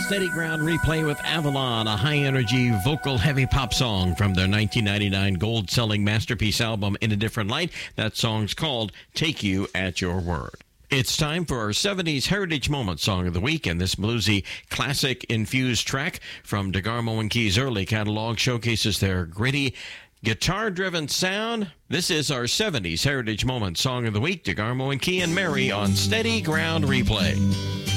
Steady Ground Replay with Avalon, a high-energy, vocal-heavy pop song from their 1999 gold-selling masterpiece album, In a Different Light. That song's called Take You at Your Word. It's time for our 70s Heritage Moment Song of the Week, and this bluesy, classic-infused track from DeGarmo and Key's early catalog showcases their gritty, guitar-driven sound. This is our 70s Heritage Moment Song of the Week, DeGarmo and Key and Mary on Steady Ground Replay.